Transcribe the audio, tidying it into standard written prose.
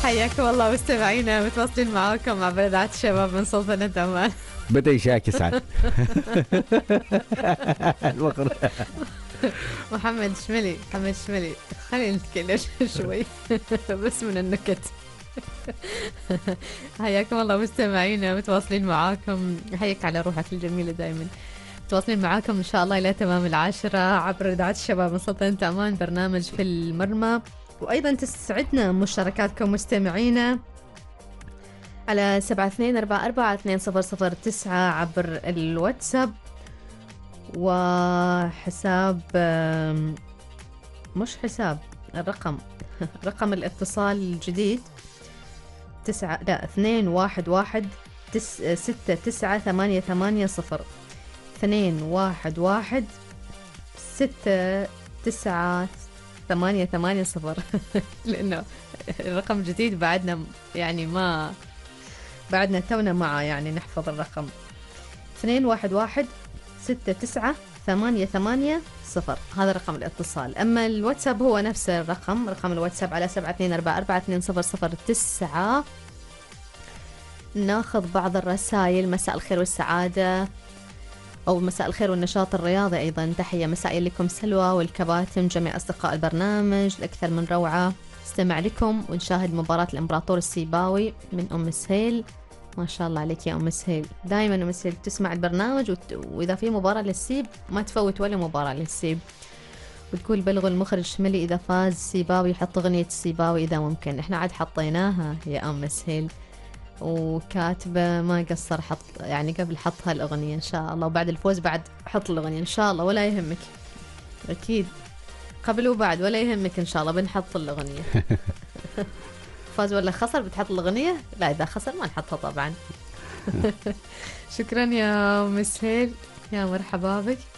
حياكم الله مستمعينا، متواصلين معاكم مع بلدات الشباب من سلطنة عمان. بدأ يشاكس عاد. محمد شملي خلينا نتكلم شوي بس من النكت. حياكم الله مستمعينا، متواصلين معاكم. حياك على روحك الجميلة دائما. متواصلين معاكم إن شاء الله إلى تمام 10 عبر إذاعة الشباب من سلطنة عمان، برنامج في المرمى. وأيضا تسعدنا مشاركاتكم مستمعينا على 72442009 عبر الواتساب، وحساب مش حساب الرقم رقم الاتصال الجديد 211 6988 211 6988 لأنه الرقم جديد بعدنا يعني ما بعدنا تونا معه يعني نحفظ الرقم 211 6988 هذا رقم الاتصال. أما الواتساب هو نفس الرقم، رقم الواتساب على 72442009. ناخذ بعض الرسائل. مساء الخير والسعادة، أو مساء الخير والنشاط الرياضي أيضا. تحية مسائية لكم سلوى والكباتن جميع أصدقاء البرنامج الأكثر من روعة. استمع لكم ونشاهد مباراة الإمبراطور السيباوي من أم سهيل. ما شاء الله عليك يا أم سهيل، دائما أم سهيل تسمع البرنامج وإذا في مباراة للسيب ما تفوت ولا مباراة للسيب. وتقول بلغوا المخرج شملي إذا فاز سيباوي يحط أغنية السيباوي إذا ممكن. إحنا عاد حطيناها يا أم سهيل، وكاتبة ما قصر حط يعني قبل حطها الأغنية إن شاء الله، وبعد الفوز بعد حط الأغنية إن شاء الله، ولا يهمك أكيد قبل وبعد ولا يهمك إن شاء الله بنحط الأغنية. فاز ولا خسر بتحط الأغنية؟ لا إذا خسر ما نحطها طبعا. شكرا يا مسهيل، يا مرحبا بك.